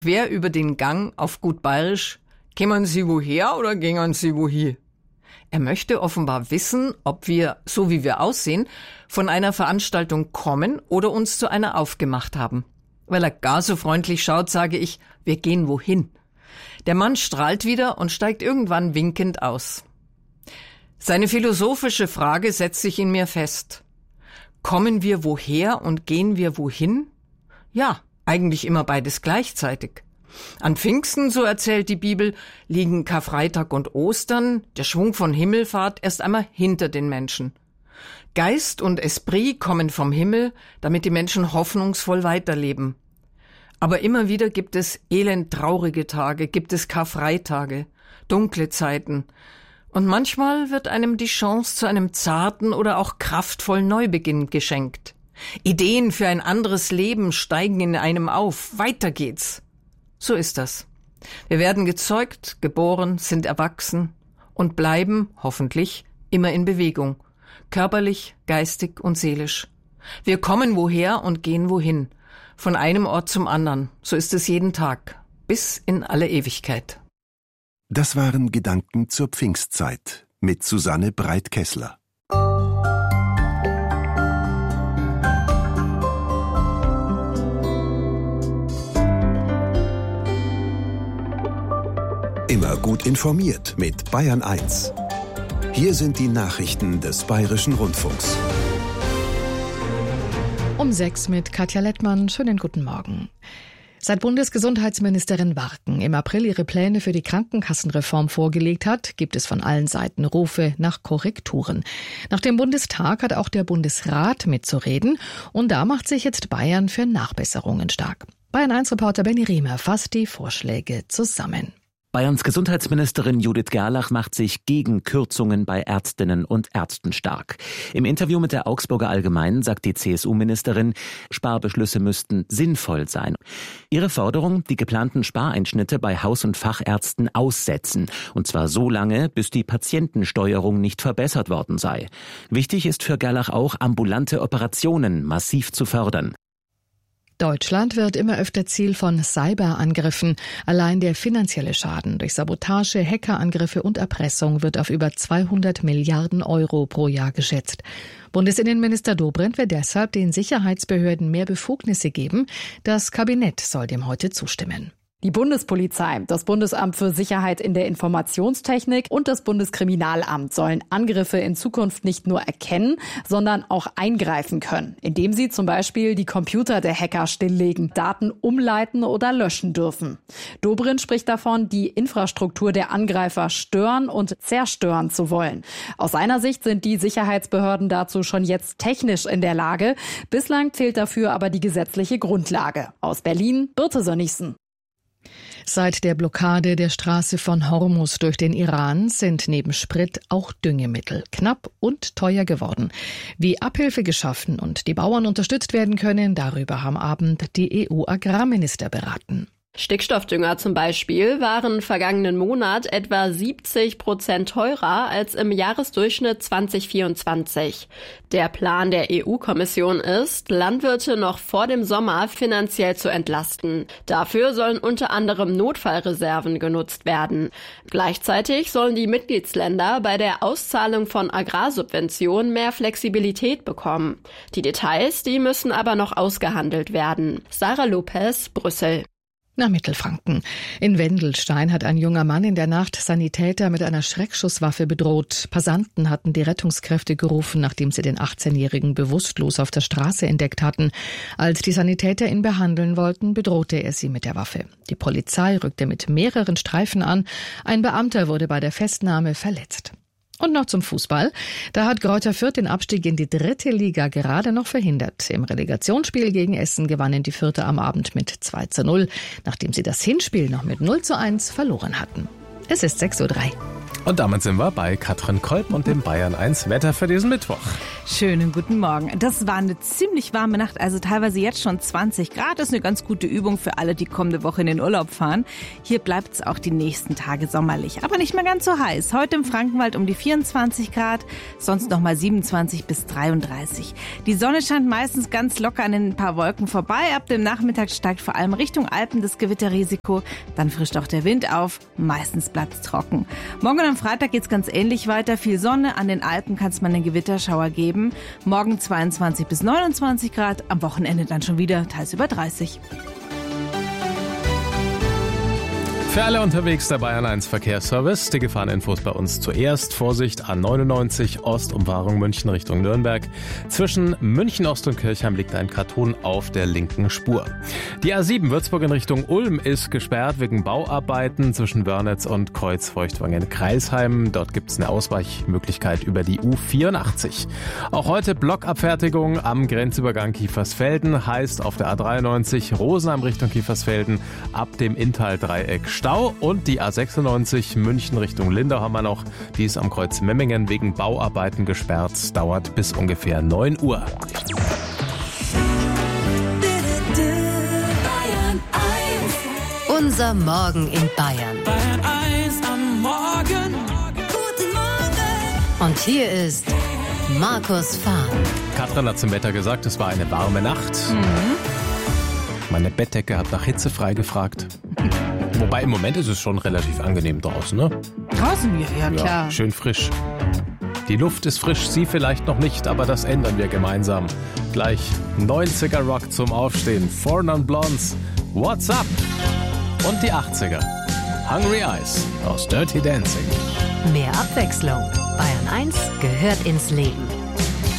Wer über den Gang auf gut Bayerisch, kämen Sie woher oder gingen Sie wohin? Er möchte offenbar wissen, ob wir, so wie wir aussehen, von einer Veranstaltung kommen oder uns zu einer aufgemacht haben. Weil er gar so freundlich schaut, sage ich, wir gehen wohin. Der Mann strahlt wieder und steigt irgendwann winkend aus. Seine philosophische Frage setzt sich in mir fest. Kommen wir woher und gehen wir wohin? Ja, eigentlich immer beides gleichzeitig. An Pfingsten, so erzählt die Bibel, liegen Karfreitag und Ostern, der Schwung von Himmelfahrt, erst einmal hinter den Menschen. Geist und Esprit kommen vom Himmel, damit die Menschen hoffnungsvoll weiterleben. Aber immer wieder gibt es elendtraurige Tage, gibt es Karfreitage, dunkle Zeiten. Und manchmal wird einem die Chance zu einem zarten oder auch kraftvollen Neubeginn geschenkt. Ideen für ein anderes Leben steigen in einem auf. Weiter geht's. So ist das. Wir werden gezeugt, geboren, sind erwachsen und bleiben, hoffentlich, immer in Bewegung. Körperlich, geistig und seelisch. Wir kommen woher und gehen wohin. Von einem Ort zum anderen. So ist es jeden Tag. Bis in alle Ewigkeit. Das waren Gedanken zur Pfingstzeit mit Susanne Breit-Kessler. Immer gut informiert mit Bayern 1. Hier sind die Nachrichten des Bayerischen Rundfunks. Um 6 mit Katja Lettmann. Schönen guten Morgen. Seit Bundesgesundheitsministerin Warken im April ihre Pläne für die Krankenkassenreform vorgelegt hat, gibt es von allen Seiten Rufe nach Korrekturen. Nach dem Bundestag hat auch der Bundesrat mitzureden und da macht sich jetzt Bayern für Nachbesserungen stark. Bayern 1-Reporter Benny Riemer fasst die Vorschläge zusammen. Bayerns Gesundheitsministerin Judith Gerlach macht sich gegen Kürzungen bei Ärztinnen und Ärzten stark. Im Interview mit der Augsburger Allgemeinen sagt die CSU-Ministerin, Sparbeschlüsse müssten sinnvoll sein. Ihre Forderung, die geplanten Spareinschnitte bei Haus- und Fachärzten aussetzen. Und zwar so lange, bis die Patientensteuerung nicht verbessert worden sei. Wichtig ist für Gerlach auch, ambulante Operationen massiv zu fördern. Deutschland wird immer öfter Ziel von Cyberangriffen. Allein der finanzielle Schaden durch Sabotage, Hackerangriffe und Erpressung wird auf über 200 Milliarden Euro pro Jahr geschätzt. Bundesinnenminister Dobrindt will deshalb den Sicherheitsbehörden mehr Befugnisse geben. Das Kabinett soll dem heute zustimmen. Die Bundespolizei, das Bundesamt für Sicherheit in der Informationstechnik und das Bundeskriminalamt sollen Angriffe in Zukunft nicht nur erkennen, sondern auch eingreifen können, indem sie zum Beispiel die Computer der Hacker stilllegen, Daten umleiten oder löschen dürfen. Dobrindt spricht davon, die Infrastruktur der Angreifer stören und zerstören zu wollen. Aus seiner Sicht sind die Sicherheitsbehörden dazu schon jetzt technisch in der Lage. Bislang fehlt dafür aber die gesetzliche Grundlage. Aus Berlin, Birte Sönnigsen. Seit der Blockade der Straße von Hormuz durch den Iran sind neben Sprit auch Düngemittel knapp und teuer geworden. Wie Abhilfe geschaffen und die Bauern unterstützt werden können, darüber haben am Abend die EU-Agrarminister beraten. Stickstoffdünger zum Beispiel waren vergangenen Monat etwa 70% teurer als im Jahresdurchschnitt 2024. Der Plan der EU-Kommission ist, Landwirte noch vor dem Sommer finanziell zu entlasten. Dafür sollen unter anderem Notfallreserven genutzt werden. Gleichzeitig sollen die Mitgliedsländer bei der Auszahlung von Agrarsubventionen mehr Flexibilität bekommen. Die Details, die müssen aber noch ausgehandelt werden. Sarah Lopez, Brüssel. Nach Mittelfranken. In Wendelstein hat ein junger Mann in der Nacht Sanitäter mit einer Schreckschusswaffe bedroht. Passanten hatten die Rettungskräfte gerufen, nachdem sie den 18-Jährigen bewusstlos auf der Straße entdeckt hatten. Als die Sanitäter ihn behandeln wollten, bedrohte er sie mit der Waffe. Die Polizei rückte mit mehreren Streifen an. Ein Beamter wurde bei der Festnahme verletzt. Und noch zum Fußball. Da hat Greuther Fürth den Abstieg in die 3. Liga gerade noch verhindert. Im Relegationsspiel gegen Essen gewannen die Fürther am Abend mit 2:0, nachdem sie das Hinspiel noch mit 0:1 verloren hatten. Es ist 6:03 Uhr. Und damit sind wir bei Katrin Kolb und dem Bayern 1 Wetter für diesen Mittwoch. Schönen guten Morgen. Das war eine ziemlich warme Nacht, also teilweise jetzt schon 20 Grad. Das ist eine ganz gute Übung für alle, die kommende Woche in den Urlaub fahren. Hier bleibt es auch die nächsten Tage sommerlich, aber nicht mehr ganz so heiß. Heute im Frankenwald um die 24 Grad, sonst nochmal 27 bis 33. Die Sonne scheint meistens ganz locker an ein paar Wolken vorbei. Ab dem Nachmittag steigt vor allem Richtung Alpen das Gewitterrisiko. Dann frischt auch der Wind auf. Meistens bleibt es trocken. Morgen am Freitag geht es ganz ähnlich weiter. Viel Sonne, an den Alpen kann es mal einen Gewitterschauer geben. Morgen 22 bis 29 Grad, am Wochenende dann schon wieder teils über 30. Für alle unterwegs der Bayern 1 Verkehrsservice. Die Gefahreninfos bei uns zuerst. Vorsicht, A99 Ostumfahrung München Richtung Nürnberg. Zwischen München Ost und Kirchheim liegt ein Karton auf der linken Spur. Die A7 Würzburg in Richtung Ulm ist gesperrt wegen Bauarbeiten zwischen Wörnitz und Kreuzfeuchtwangen-Kreisheim. Dort gibt es eine Ausweichmöglichkeit über die U84. Auch heute Blockabfertigung am Grenzübergang Kiefersfelden. Heißt auf der A93 Rosenheim Richtung Kiefersfelden ab dem Inntal-Dreieck Stau, und die A96 München Richtung Lindau haben wir noch. Die ist am Kreuz Memmingen wegen Bauarbeiten gesperrt. Dauert bis ungefähr 9 Uhr. Unser Morgen in Bayern. Bayern 1 am Morgen. Guten Morgen. Und hier ist Markus Fahr. Katrin hat zum Wetter gesagt, es war eine warme Nacht. Meine Bettdecke hat nach Hitze frei gefragt. Wobei im Moment ist es schon relativ angenehm draußen, ne? Draußen, ja klar. Ja, schön frisch. Die Luft ist frisch, Sie vielleicht noch nicht, aber das ändern wir gemeinsam. Gleich 90er Rock zum Aufstehen. Four Non Blondes, What's Up? Und die 80er. Hungry Eyes aus Dirty Dancing. Mehr Abwechslung. Bayern 1 gehört ins Leben.